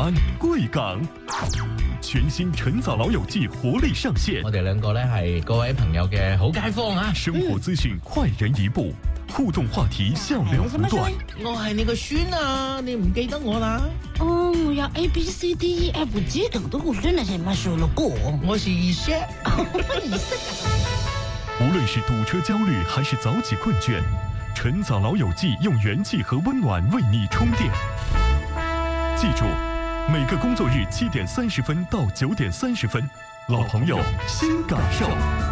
安、贵港。全新晨早老友记活力上线， 我哋兩個咧係各位朋友嘅好街坊啊！ 生活資訊快人一步，互動話題笑料不斷。 我係你個孫啊，你唔記得我啦？ 哦，我要 ABCDEFG 等的，我真的是沒說了過。 我是二叔。 無論是堵車焦慮還是早起困倦，晨早老友記用元氣和溫暖為你充電。記住，每個工作日7點30分到9點30分，老朋友新感受。